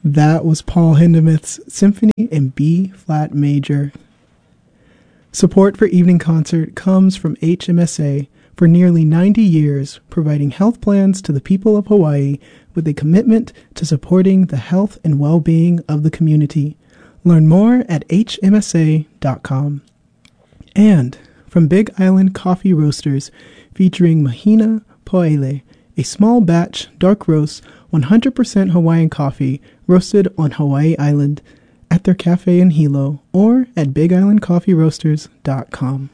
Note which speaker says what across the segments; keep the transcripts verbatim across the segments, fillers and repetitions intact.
Speaker 1: That was Paul Hindemith's Symphony in B flat major. Support for Evening Concert comes from H M S A for nearly ninety years, providing health plans to the people of Hawaii with a commitment to supporting the health and well-being of the community. Learn more at H M S A dot com. And from Big Island Coffee Roasters, featuring Mahina Poele, a small batch dark roast one hundred percent Hawaiian coffee roasted on Hawaii Island, at their cafe in Hilo or at Big Island Coffee Roasters dot com.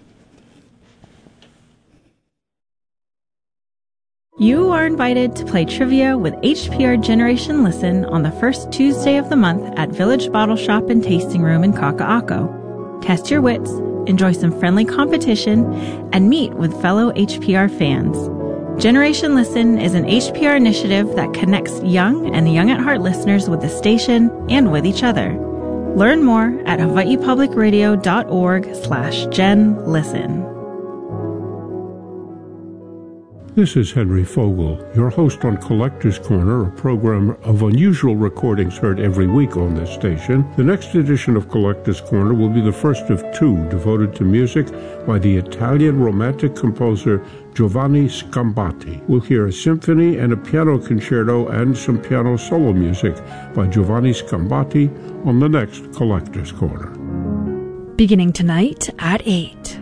Speaker 2: You are invited to play trivia with H P R Generation Listen on the first Tuesday of the month at Village Bottle Shop and Tasting Room in Kaka'ako. Test your wits, enjoy some friendly competition, and meet with fellow H P R fans. Generation Listen is an H P R initiative that connects young and young at heart listeners with the station and with each other. Learn more at hawaii public radio dot org slash gen listen.
Speaker 3: This is Henry Fogel, your host on Collector's Corner, a program of unusual recordings heard every week on this station. The next edition of Collector's Corner will be the first of two devoted to music by the Italian romantic composer Giovanni Scambati. We'll hear a symphony and a piano concerto and some piano solo music by Giovanni Scambati on the next Collector's Corner.
Speaker 4: Beginning tonight at eight.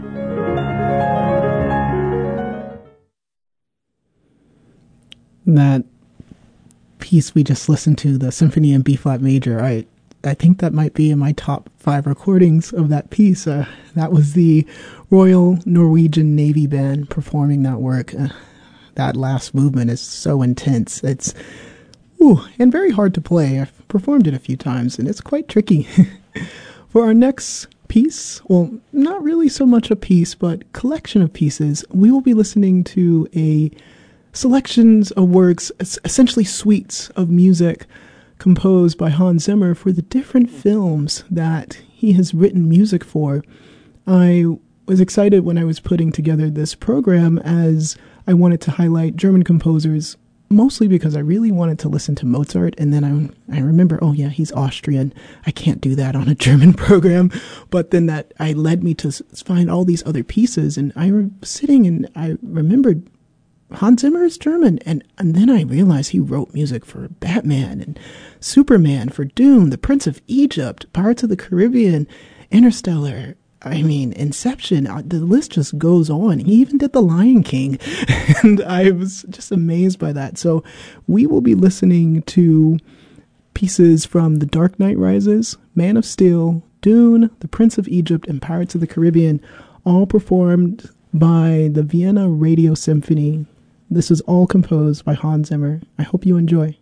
Speaker 1: That piece we just listened to, the Symphony in B-flat major, I I think that might be in my top five recordings of that piece. Uh, that was the Royal Norwegian Navy Band performing that work. Uh, that last movement is so intense. It's ooh, and very hard to play. I've performed it a few times, and it's quite tricky. For our next piece, well, not really so much a piece, but collection of pieces, we will be listening to a selections of works, essentially suites of music composed by Hans Zimmer for the different films that he has written music for. I was excited when I was putting together this program, as I wanted to highlight German composers, mostly because I really wanted to listen to Mozart, and then I I remember, oh yeah, he's Austrian. I can't do that on a German program. But then that I led me to find all these other pieces, and I was sitting and I remembered Hans Zimmer is German, and, and then I realized he wrote music for Batman and Superman, for Dune, The Prince of Egypt, Pirates of the Caribbean, Interstellar, I mean, Inception. The list just goes on. He even did The Lion King, and I was just amazed by that. So we will be listening to pieces from The Dark Knight Rises, Man of Steel, Dune, The Prince of Egypt, and Pirates of the Caribbean, all performed by the Vienna Radio Symphony. This is all composed by Hans Zimmer. I hope you enjoy.